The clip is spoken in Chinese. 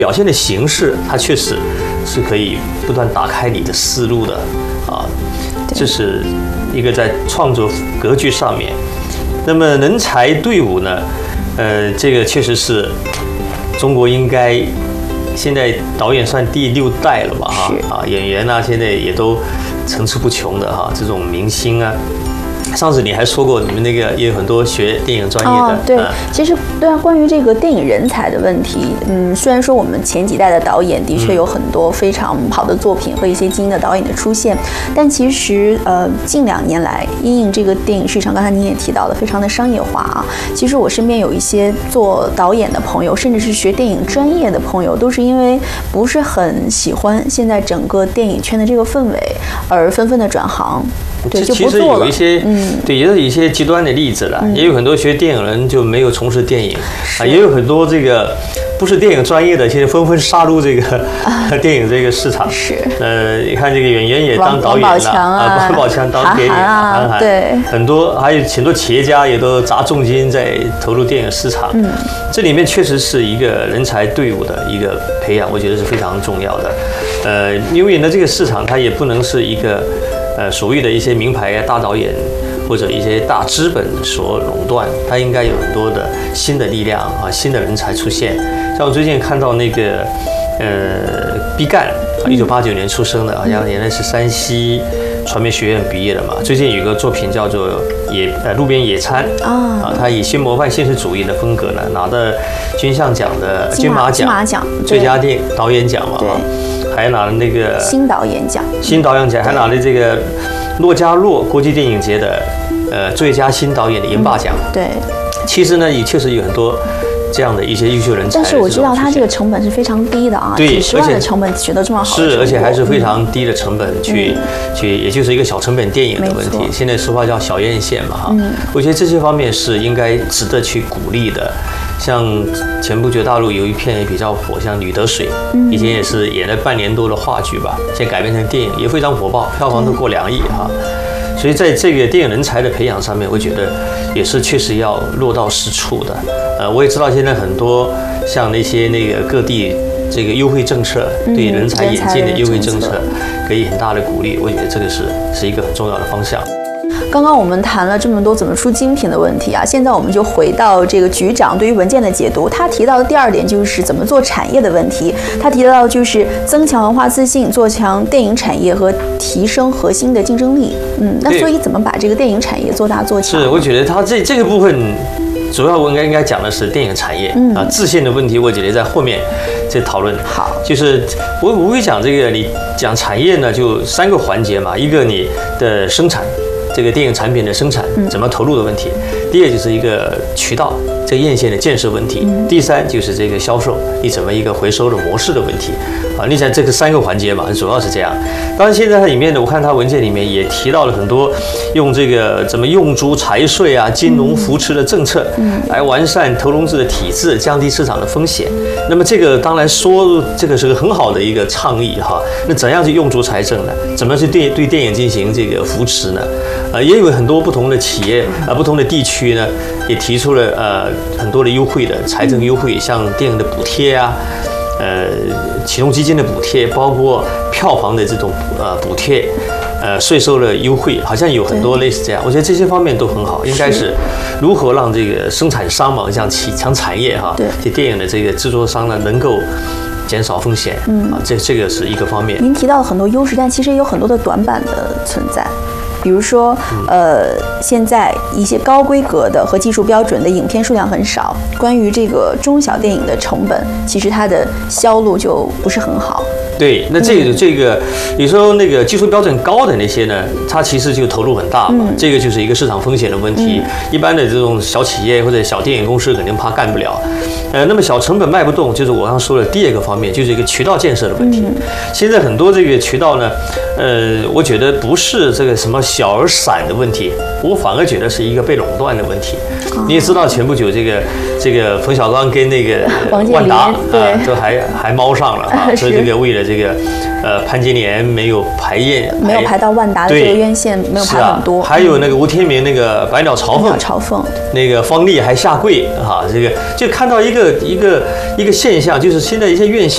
表现的形式，它确实是可以不断打开你的思路的啊。这是一个在创作格局上面。那么人才队伍呢？这个确实是中国应该现在导演算第6代了吧？哈演员啊，现在也都层出不穷的哈，这种明星啊。上次你还说过，你们那个也有很多学电影专业的。 对，其实对啊，关于这个电影人才的问题，虽然说我们前几代的导演的确有很多非常好的作品和一些精英的导演的出现，但其实近2年来，因应这个电影市场，刚才您也提到了，非常的商业化啊。其实我身边有一些做导演的朋友，甚至是学电影专业的朋友，都是因为不是很喜欢现在整个电影圈的这个氛围，而纷纷的转行。对，就不做了。其实有一些，对，也有一些极端的例子了。也有很多学电影人就没有从事电影啊，也有很多这个不是电影专业的，现在纷纷杀入这个电影这个市场。 是。 你看这个演员也当导演了啊，王宝强当电影，韩寒， 对， 很多还有很多企业家也都砸重金在投入电影市场。这里面确实是一个人才队伍的一个培养，我觉得是非常重要的。因为呢，这个市场它也不能是一个。所谓的一些名牌大导演或者一些大资本所垄断，它应该有很多的新的力量啊，新的人才出现。像我最近看到那个毕赣，1989年出生的，好像原来是山西传媒学院毕业的嘛。最近有个作品叫做路边野餐啊，他以新模范现实主义的风格呢，拿的金像奖的金马奖最佳导演奖嘛。还拿了那个新导演奖， 还拿了这个诺加洛国际电影节的最佳新导演的银霸奖。 对， 其实呢，也确实有很多这样的一些优秀人才。 但是我知道他这个成本是非常低的啊， 对， 几10万的成本取得这么好的是，而且还是非常低的成本去，也就是一个小成本电影的问题。现在说话叫小院线嘛哈。我觉得这些方面是应该值得去鼓励的。像前不久大陆有一片也比较火，像《女得水》，以前也是演了半年多的话剧吧，现在改编成电影也非常火爆，票房都过2亿哈。所以在这个电影人才的培养上面，我觉得也是确实要落到实处的。我也知道现在很多像那些各地这个优惠政策，对人才引进的优惠政策给予很大的鼓励，我觉得这个是一个很重要的方向。 刚刚我们谈了这么多怎么出精品的问题啊，现在我们就回到这个局长对于文件的解读。他提到的第2点就是怎么做产业的问题。他提到就是增强文化自信，做强电影产业和提升核心的竞争力。那所以怎么把这个电影产业做大做强？ 是，我觉得他这个部分主要我应该讲的是电影产业啊，自信的问题，我觉得在后面再讨论。 好， 就是我会讲这个，你讲产业呢，就3个环节嘛，一个你的生产。这个电影产品的生产怎么投入的问题，第2就是一个渠道这个院线的建设问题，第3就是这个销售你怎么一个回收的模式的问题啊。你想这个3个环节嘛，主要是这样。当然现在它里面呢，我看它文件里面也提到了很多用这个怎么用足财税啊、金融扶持的政策，来完善投融资的体制，降低市场的风险。那么这个当然说这个是个很好的一个倡议哈。那怎样去用足财政呢？怎么去对电影进行这个扶持呢？也有很多不同的企业不同的地区呢，也提出了很多的优惠的财政优惠，像电影的补贴啊，启动基金的补贴，包括票房的这种补贴，税收的优惠，好像有很多类似这样。我觉得这些方面都很好，应该是如何让这个生产商嘛，像强产业哈，这电影的这个制作商呢，能够减少风险这个是一个方面。 您提到了很多优势，但其实也有很多的短板的存在。比如说，现在一些高规格的和技术标准的影片数量很少。关于这个中小电影的成本，其实它的销路就不是很好。 对，那这个，你说那个技术标准高的那些呢，它其实就投入很大嘛，这个就是一个市场风险的问题。一般的这种小企业或者小电影公司肯定怕干不了。那么小成本卖不动，就是我刚说的第2个方面，就是一个渠道建设的问题。现在很多这个渠道呢，我觉得不是这个什么小而散的问题，我反而觉得是一个被垄断的问题。你也知道，前不久这个冯小刚跟那个万达都还猫上了啊，说这个为了这个潘金莲没有排到万达的这个院线，没有排很多。还有那个吴天明那个百鸟朝凤，那个方丽还下跪哈，这个就看到一个现象，就是现在一些院线。